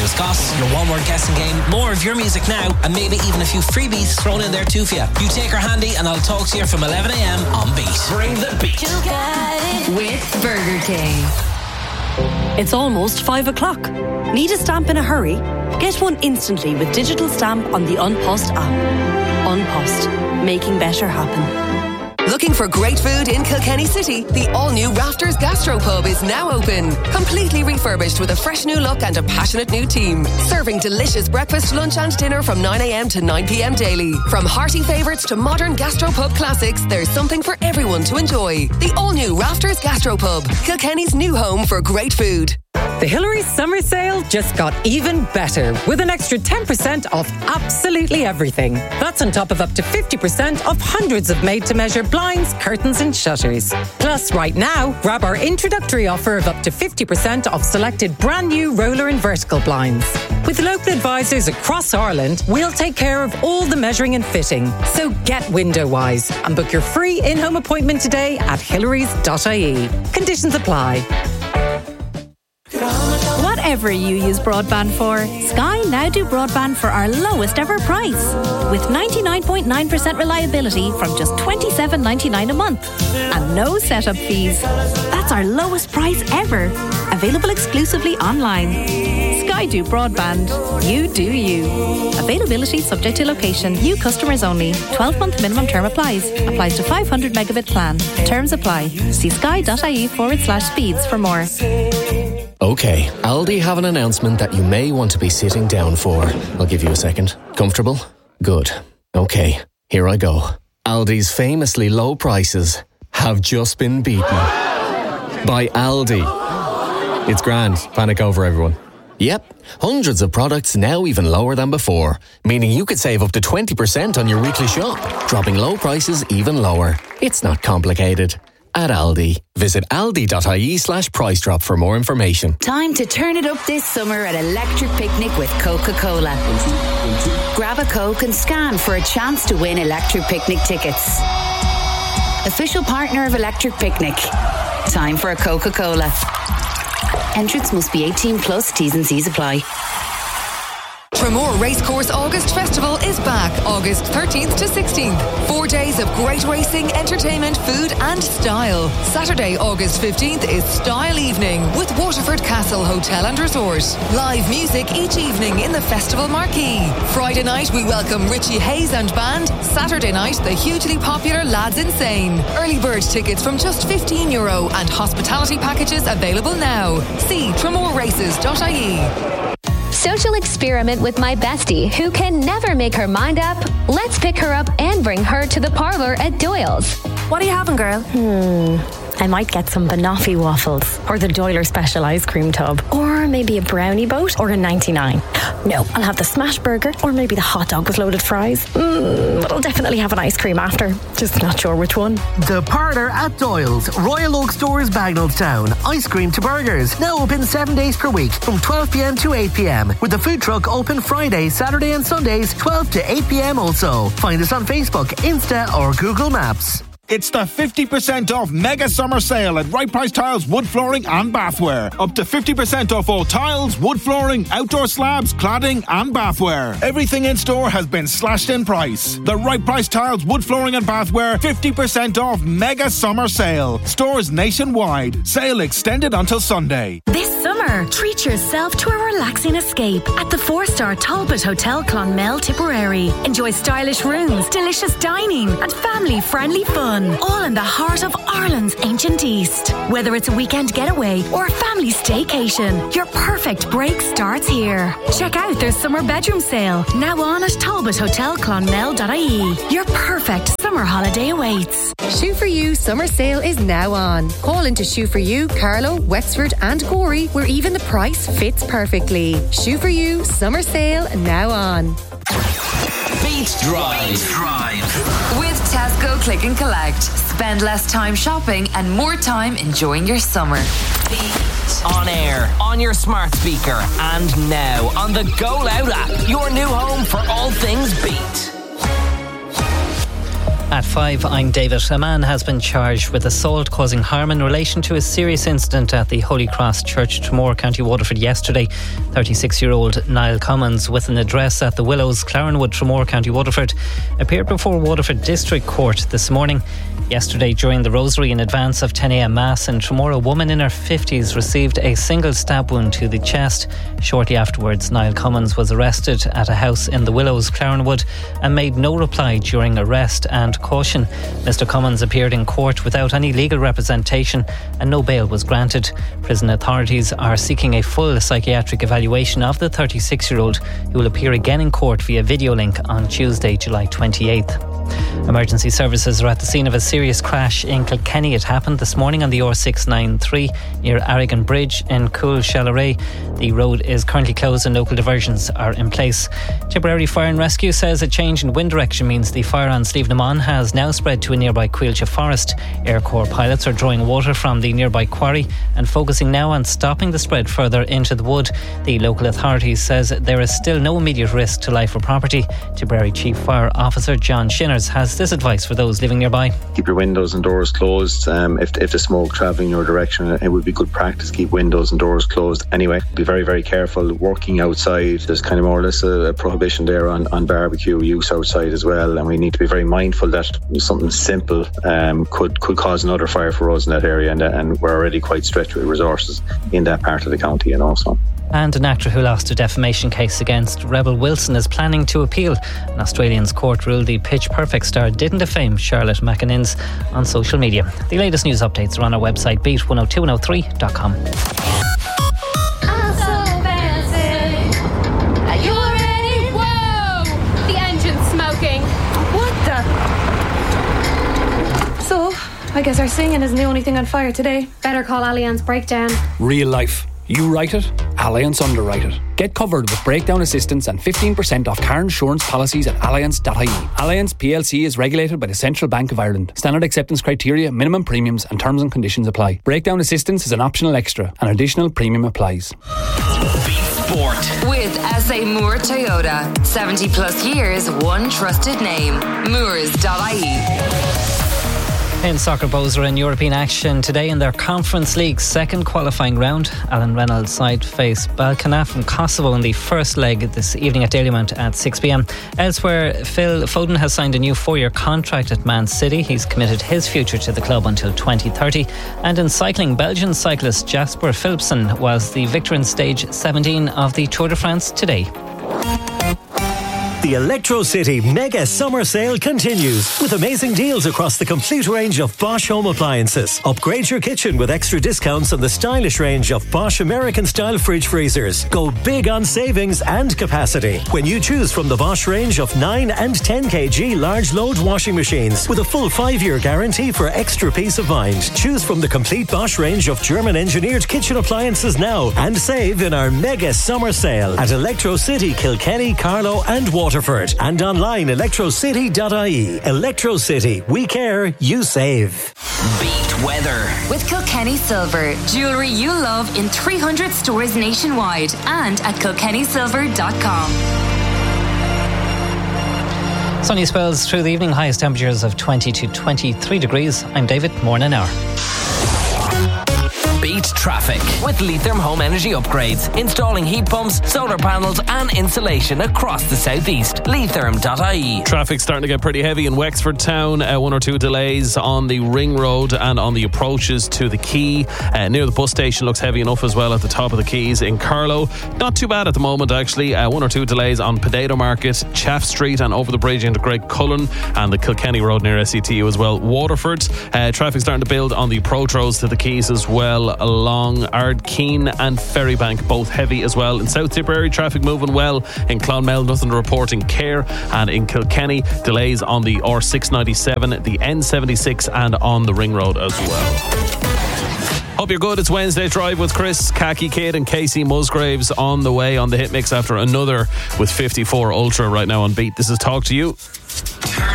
Scots, your one-word guessing game, more of your music now, and maybe even a few freebies thrown in there too for you. You take her handy and I'll talk to you from 11 a.m. on Beat. Bring the beat. You got it with Burger King. It's almost 5 o'clock. Need a stamp in a hurry? Get one instantly with digital stamp on the Unpost app. Unpost, making better happen. Looking for great food in Kilkenny City? The all-new Rafters Gastropub is now open. Completely refurbished with a fresh new look and a passionate new team. Serving delicious breakfast, lunch and dinner from 9 a.m. to 9 p.m. daily. From hearty favourites to modern gastropub classics, there's something for everyone to enjoy. The all-new Rafters Gastropub. Kilkenny's new home for great food. The Hillary's summer sale just got even better with an extra 10% off absolutely everything. That's on top of up to 50% off hundreds of made-to-measure blinds, curtains and shutters. Plus, right now, grab our introductory offer of up to 50% off selected brand new roller and vertical blinds. With local advisors across Ireland, we'll take care of all the measuring and fitting. So get window-wise and book your free in-home appointment today at hillarys.ie. Conditions apply. Whatever you use broadband for, Sky now do broadband for our lowest ever price. With 99.9% reliability from just $27.99 a month. And no setup fees. That's our lowest price ever. Available exclusively online. Sky do broadband. You do you. Availability subject to location. New customers only. 12-month minimum term applies. Applies to 500 megabit plan. Terms apply. See sky.ie/speeds for more. Okay, Aldi have an announcement that you may want to be sitting down for. I'll give you a second. Comfortable? Good. Okay, here I go. Aldi's famously low prices have just been beaten by Aldi. It's grand. Panic over, everyone. Yep, hundreds of products now even lower than before, meaning you could save up to 20% on your weekly shop, dropping low prices even lower. It's not complicated. At Aldi. Visit aldi.ie/price drop for more information. Time to turn it up this summer at Electric Picnic with Coca-Cola. Grab a Coke and scan for a chance to win Electric Picnic tickets. Official partner of Electric Picnic. Time for a Coca-Cola. Entrance must be 18 plus. T's and C's apply. Tramore Racecourse August Festival is back August 13th to 16th. 4 days of great racing, entertainment, food and style. Saturday, August 15th is Style Evening with Waterford Castle Hotel and Resort. Live music each evening in the festival marquee. Friday night we welcome Richie Hayes and band. Saturday night the hugely popular Lads Insane. Early bird tickets from just €15 and hospitality packages available now. See tramoraces.ie. Social experiment with my bestie who can never make her mind up. Let's pick her up and bring her to the parlour at Doyle's. What are you having, girl? I might get some banoffee waffles or the Doyler special ice cream tub or maybe a brownie boat or a 99. No, I'll have the smash burger or maybe the hot dog with loaded fries. But I'll definitely have an ice cream after. Just not sure which one. The Parlour at Doyle's, Royal Oak Stores, Bagnallstown. Ice cream to burgers. Now open 7 days per week from 12 p.m. to 8 p.m. with the food truck open Friday, Saturday and Sundays 12 to 8 p.m. also. Find us on Facebook, Insta or Google Maps. It's the 50% off mega summer sale at Right Price Tiles, wood flooring and bathware. Up to 50% off all tiles, wood flooring, outdoor slabs, cladding and bathware. Everything in store has been slashed in price. The Right Price Tiles, wood flooring and bathware 50% off mega summer sale. Stores nationwide. Sale extended until Sunday. This summer, treat yourself to a relaxing escape at the 4-star Talbot Hotel Clonmel, Tipperary. Enjoy stylish rooms, delicious dining and family-friendly fun. All in the heart of Ireland's ancient East. Whether it's a weekend getaway or a family staycation, your perfect break starts here. Check out their summer bedroom sale, now on at talbothotelclonmel.ie. Your perfect summer holiday awaits. Shoe For You summer sale is now on. Call into Shoe For You, Carlow, Wexford and Gorey, where even the price fits perfectly. Shoe For You summer sale now on. Beat Drive. With Tesco Click and Collect. Spend less time shopping and more time enjoying your summer. Beat. On air, on your smart speaker, and now on the Go Loud app. Your new home for all things Beat. At 5, I'm David. A man has been charged with assault causing harm in relation to a serious incident at the Holy Cross Church, Tramore, County Waterford yesterday. 36-year-old Niall Commons, with an address at the Willows, Clarenwood, Tramore, County Waterford, appeared before Waterford District Court this morning. Yesterday, during the Rosary in advance of 10 a.m. Mass in Tramore, a woman in her 50s received a single stab wound to the chest. Shortly afterwards, Niall Commons was arrested at a house in the Willows, Clarenwood, and made no reply during arrest and caution. Mr. Commons appeared in court without any legal representation and no bail was granted. Prison authorities are seeking a full psychiatric evaluation of the 36-year-old, who will appear again in court via video link on Tuesday, July 28th. Emergency services are at the scene of a serious crash in Kilkenny. It happened this morning on the R693 near Aragon Bridge in Coolshalleray. The road is currently closed and local diversions are in place. Tipperary Fire and Rescue says a change in wind direction means the fire on Slieve na Mon has now spread to a nearby Quilcha forest. Air Corps pilots are drawing water from the nearby quarry and focusing now on stopping the spread further into the wood. The local authorities says there is still no immediate risk to life or property. Tipperary Chief Fire Officer John Shinners has this advice for those living nearby. Keep your windows and doors closed. If the smoke travelling your direction, it would be good practice keep windows and doors closed anyway. Be very, very careful working outside. There's kind of more or less a prohibition there on barbecue use outside as well, and we need to be very mindful that something simple could cause another fire for us in that area, and we're already quite stretched with resources in that part of the county and also. And an actor who lost a defamation case against Rebel Wilson is planning to appeal. An Australian's court ruled the Pitch Perfect star didn't defame Charlotte McInnes on social media. The latest news updates are on our website, beat102103.com. I guess our singing isn't the only thing on fire today. Better call Allianz Breakdown. Real life. You write it, Allianz underwrite it. Get covered with breakdown assistance and 15% off car insurance policies at allianz.ie. Allianz PLC is regulated by the Central Bank of Ireland. Standard acceptance criteria, minimum premiums and terms and conditions apply. Breakdown assistance is an optional extra. An additional premium applies. Sport. With SA Moore Toyota. 70 plus years, one trusted name. Moores.ie. In soccer, Bows are in European action today in their Conference League second qualifying round. Alan Reynolds' side face Balcana from Kosovo in the first leg this evening at Dalymount at 6pm. Elsewhere, Phil Foden has signed a new 4-year contract at Man City. He's committed his future to the club until 2030. And in cycling, Belgian cyclist Jasper Philipsen was the victor in stage 17 of the Tour de France today. The Electro City Mega Summer Sale continues with amazing deals across the complete range of Bosch home appliances. Upgrade your kitchen with extra discounts on the stylish range of Bosch American-style fridge freezers. Go big on savings and capacity when you choose from the Bosch range of 9 and 10 kg large load washing machines with a full 5-year guarantee for extra peace of mind. Choose from the complete Bosch range of German-engineered kitchen appliances now and save in our Mega Summer Sale at Electro City, Kilkenny, Carlow and Waterford. And online electrocity.ie. Electro City, we care, you save. Beat weather. With Kilkenny Silver, jewellery you love in 300 stores nationwide and at kilkennysilver.com. Sunny spells through the evening, highest temperatures of 20 to 23 degrees. I'm David, morning hour. Beat traffic with Leitrim Home Energy Upgrades. Installing heat pumps, solar panels and insulation across the southeast. Leitrim.ie. Traffic's starting to get pretty heavy in Wexford town. 1 or 2 delays on the ring road and on the approaches to the quay. Near the bus station looks heavy enough as well at the top of the quays in Carlow. Not too bad at the moment actually. 1 or 2 delays on Potato Market, Chaff Street and over the bridge into Great Cullen and the Kilkenny Road near SCTU as well. Waterford. Traffic starting to build on the approach roads to the quays as well, along Ardkeen and Ferrybank, both heavy as well. In South Tipperary, traffic moving well. In Clonmel, nothing to report in Cahir. And in Kilkenny, delays on the R697, the N76 and on the Ring Road as well. Hope you're good. It's Wednesday Drive with Chris, Khaki Kid and Casey Musgraves on the way on the hit mix after another with 54 Ultra right now on Beat. This is Talk to You.